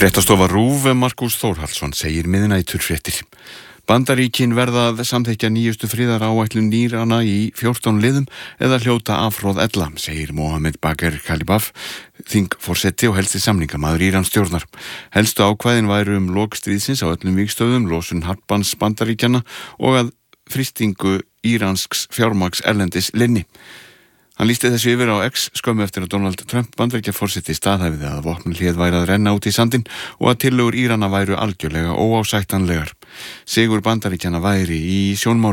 Fréttastofa RÚV Markús Þórhallsson segir miðnæturfréttir. Bandaríkin verða að samþykkja nýjustu friðaráætlun Írana í 14 liðum eða hljóta afhroð ella, segir Mohammed Bagher Khalibaf, þingforseti og helsti samningamaður Íransstjórnar. Helstu ákvæðin væru lok stríðsins á öllum vígstöðum, losun hartbanns Bandaríkjanna og að frystingu íransks fjármagns erlendis linni. Hann lýsti þessu yfir á X skömmu eftir að Donald Trump Bandaríkjaforseti staðhæfði að vopnahléð væri að renna út í sandinn og að tillögur Írana væru algjörlega óásættanlegar. Sigur Bandaríkjanna væri í sjónmáli.